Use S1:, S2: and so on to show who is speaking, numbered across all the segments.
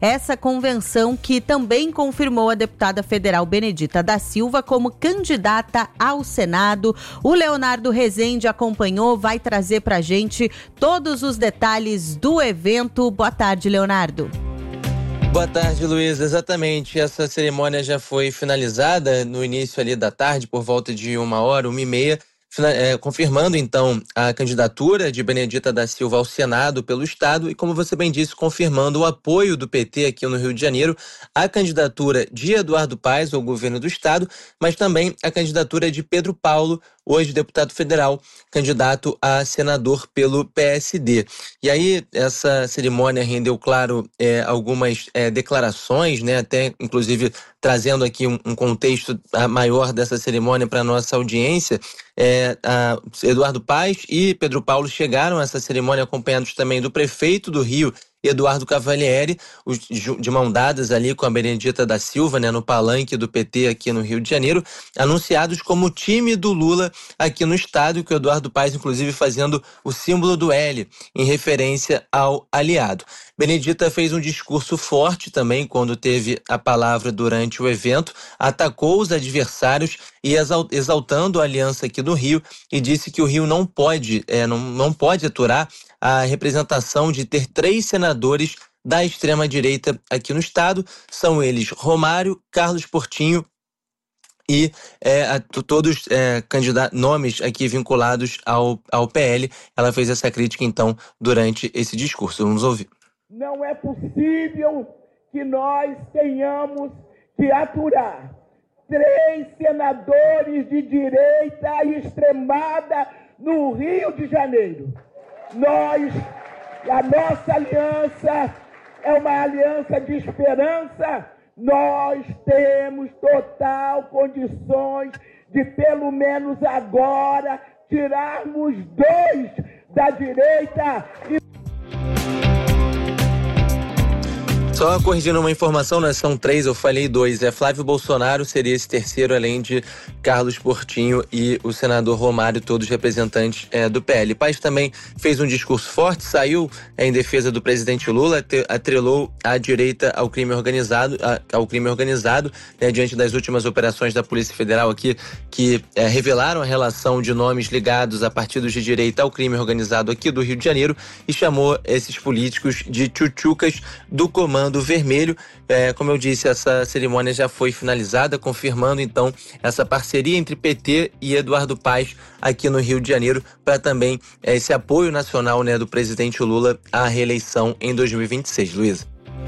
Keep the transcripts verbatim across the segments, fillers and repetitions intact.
S1: essa convenção que também confirmou a deputada federal Benedita da Silva como candidata ao Senado. O Leonardo Rezende acompanhou, vai trazer pra gente todos os detalhes do evento. Boa tarde, Leonardo.
S2: Boa tarde, Luiz. Exatamente, essa cerimônia já foi finalizada no início ali da tarde, por volta de uma hora, uma e meia, É, confirmando então a candidatura de Benedita da Silva ao Senado pelo Estado e, como você bem disse, confirmando o apoio do P T aqui no Rio de Janeiro à candidatura de Eduardo Paes ao governo do Estado, mas também a candidatura de Pedro Paulo, hoje deputado federal, candidato a senador pelo P S D. E aí essa cerimônia rendeu, claro, é, algumas é, declarações, né, até inclusive trazendo aqui um, um contexto maior dessa cerimônia para a nossa audiência. É, a Eduardo Paes e Pedro Paulo chegaram a essa cerimônia acompanhados também do prefeito do Rio, Eduardo Cavalieri, os, de mão dadas ali com a Benedita da Silva, né, no palanque do P T aqui no Rio de Janeiro, anunciados como time do Lula aqui no estado, com o Eduardo Paes, inclusive, fazendo o símbolo do L, em referência ao aliado. Benedita fez um discurso forte também quando teve a palavra durante o evento, atacou os adversários e exaltando a aliança aqui do Rio e disse que o Rio não pode, é, não, não pode aturar a representação de ter três senadores da extrema-direita aqui no estado. São eles Romário, Carlos Portinho e é, a, todos é, candidatos, nomes aqui vinculados ao, ao P L. Ela fez essa crítica, então, durante esse discurso. Vamos ouvir.
S3: Não é possível que nós tenhamos que aturar três senadores de direita extremada no Rio de Janeiro. Nós, a nossa aliança é uma aliança de esperança. Nós temos total condições de, pelo menos agora, tirarmos dois da direita e...
S2: Só corrigindo uma informação, né? São três, eu falei dois. É Flávio Bolsonaro seria esse terceiro, além de Carlos Portinho e o senador Romário, todos representantes é, do P L. Paes também fez um discurso forte, saiu é, em defesa do presidente Lula, atrelou a direita ao crime organizado, a, ao crime organizado, né, diante das últimas operações da Polícia Federal aqui, que é, revelaram a relação de nomes ligados a partidos de direita ao crime organizado aqui do Rio de Janeiro e chamou esses políticos de tchutchucas do comando do Vermelho. É, como eu disse, essa cerimônia já foi finalizada, confirmando então essa parceria entre P T e Eduardo Paes aqui no Rio de Janeiro, para também é, esse apoio nacional, né, do presidente Lula à reeleição em dois mil e vinte e seis. Luísa.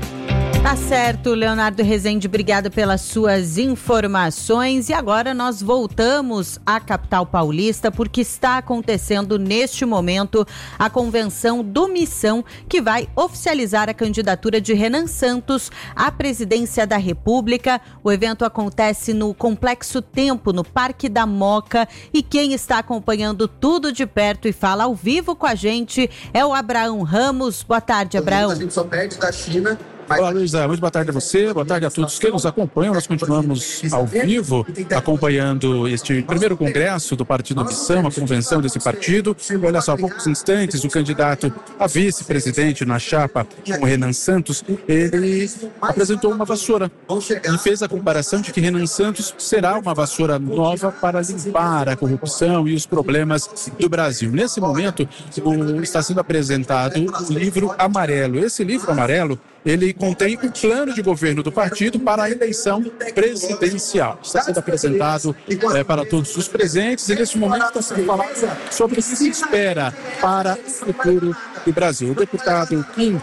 S1: Tá certo, Leonardo Rezende, obrigada pelas suas informações. E agora nós voltamos à capital paulista, porque está acontecendo neste momento a convenção do Missão, que vai oficializar a candidatura de Renan Santos à presidência da República. O evento acontece no Complexo Tempo, no Parque da Moca, e quem está acompanhando tudo de perto e fala ao vivo com a gente é o Abraão Ramos. Boa tarde, Abraão.
S4: A gente só perde da China.
S5: Olá, Luísa, muito boa tarde a você, boa tarde a todos que nos acompanham. Nós continuamos ao vivo acompanhando este primeiro congresso do Partido Missão, a convenção desse partido. Olha só, há poucos instantes, o candidato a vice-presidente na chapa, o Renan Santos, ele apresentou uma vassoura e fez a comparação de que Renan Santos será uma vassoura nova para limpar a corrupção e os problemas do Brasil. Nesse momento, está sendo apresentado o livro amarelo. Esse livro amarelo, ele contém o plano de governo do partido para a eleição presidencial. Está sendo apresentado é, para todos os presentes e, neste momento, está sendo falado sobre o que se espera para o futuro do Brasil. O deputado Kim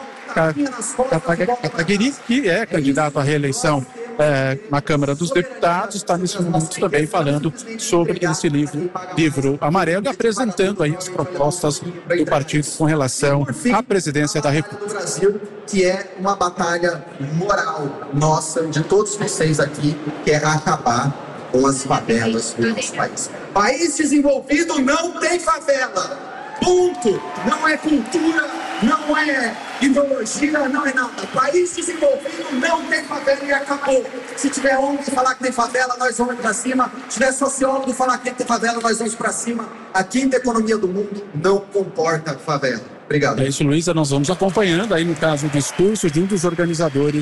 S5: Kataguiri, que é candidato à reeleição É, na Câmara dos Deputados, está nesse momento também falando sobre esse livro, livro amarelo, e apresentando aí as propostas do partido com relação à presidência da República.
S4: Brasil, que é uma batalha moral nossa, de todos vocês aqui, que é acabar com as favelas do nosso país. País desenvolvido não tem favela. Ponto. Não é cultura, não é ideologia, não é nada. País desenvolvido não tem favela e acabou. Se tiver homem falar que tem favela, nós vamos para cima. Se tiver sociólogo falar que tem favela, nós vamos para cima. A quinta economia do mundo não comporta favela. Obrigado.
S5: É isso, Luísa. Nós vamos acompanhando aí, no caso, o discurso de um dos organizadores